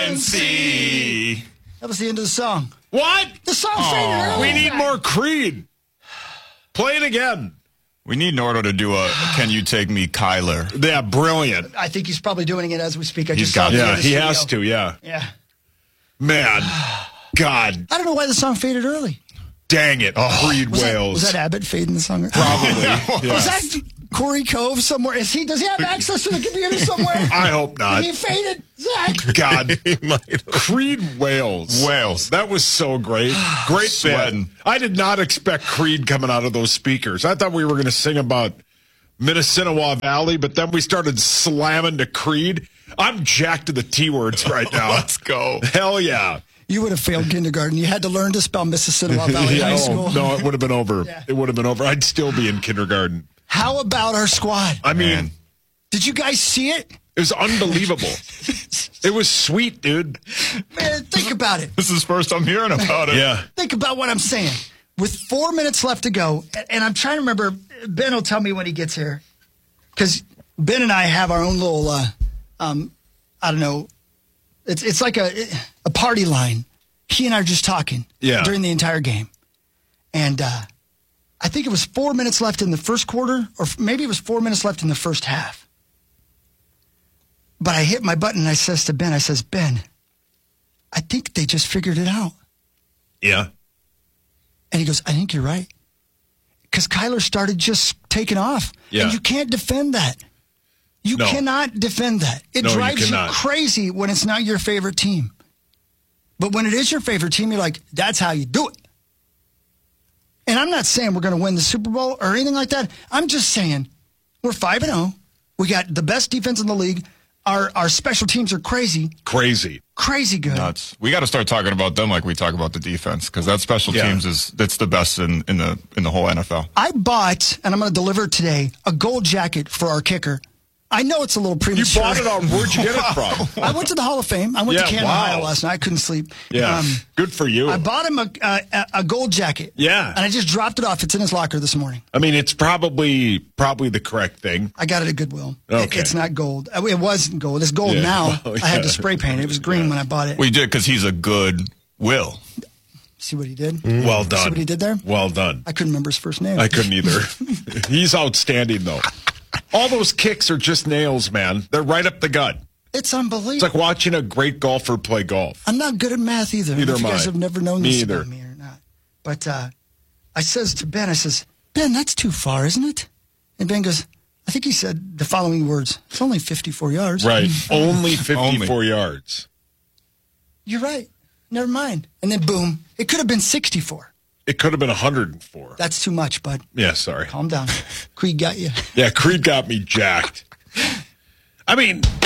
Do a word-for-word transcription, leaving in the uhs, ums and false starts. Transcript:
and see. That was the end of the song. What? The song faded early. We need more Creed. Play it again. We need Nordo to do a Can You Take Me, Kyler? Yeah, brilliant. I think he's probably doing it as we speak. I He's just got saw it. him in Yeah, the he studio. has to, yeah. Yeah. Man, God, I don't know why the song faded early. dang it. Creed Was that, Wales. was that Abbott fading the song? Probably. Yeah. Was that Corey Cove somewhere? Is he? Does he have access to the computer somewhere? I hope not. He faded. Zach. God, Creed Wales. Wales. That was so great. Great Sweating. band. I did not expect Creed coming out of those speakers. I thought we were going to sing about Minnesinnawa Valley, but then we started slamming to Creed. I'm jacked to the T words right now. Let's go. Hell yeah. You would have failed kindergarten. You had to learn to spell Mississippi Valley Yeah, High oh, School. no, it would have been over. Yeah. It would have been over. I'd still be in kindergarten. How about our squad? I mean, Man. Did you guys see it? it was unbelievable. It was sweet, dude. Man, think about it. This is first I'm hearing about it. Yeah. Think about what I'm saying. With four minutes left to go, and I'm trying to remember, Ben will tell me when he gets here, because Ben and I have our own little, uh, um, I don't know, it's it's like a a party line. He and I are just talking Yeah. during the entire game. And uh, I think it was four minutes left in the first quarter, or maybe it was four minutes left in the first half. But I hit my button and I says to Ben, I says, Ben, I think they just figured it out. Yeah. And he goes, I think you're right. Because Kyler started just taking off. Yeah. And you can't defend that. You No. cannot defend that. It No, you drives you, cannot. crazy when it's not your favorite team. But when it is your favorite team, you're like, that's how you do it. And I'm not saying we're going to win the Super Bowl or anything like that. I'm just saying we're five and oh. We got the best defense in the league. Our our special teams are crazy, Crazy. crazy good. Nuts. We got to start talking about them like we talk about the defense, because that special Yeah. teams is that's the best in, in the in the whole N F L. I bought, and I'm going to deliver it today, a gold jacket for our kicker. I know it's a little You premature. bought it on, where'd you get it from? I went to the Hall of Fame. I went Yeah, to Canton, wow. Ohio last night. I couldn't sleep. Yeah. Um, Good for you. I bought him a, a a gold jacket. Yeah. And I just dropped it off. It's in his locker this morning. I mean, it's probably probably the correct thing. I got it at Goodwill. Okay. It, it's not gold. Uh, It wasn't gold. It's gold Yeah. now. Well, I had to yeah. spray paint it. It was green when I bought it. We did because he's a good Will. See what he did? Well done. See what he did there? Well done. I couldn't remember his first name. I couldn't either. He's outstanding, though. All those kicks are just nails, man. They're right up the gut. It's unbelievable. It's like watching a great golfer play golf. I'm not good at math either. Neither I don't know if am you guys I. have never known Me this either. about me or not. But uh, I says to Ben, I says, Ben, that's too far, isn't it? And Ben goes, I think he said the following words. It's only fifty-four yards. Right. Only fifty-four Only. yards. You're right. Never mind. And then boom, it could have been sixty-four. It could have been one hundred four. That's too much, bud. Yeah, sorry. Calm down. Creed got you. Yeah, Creed got me jacked. I mean,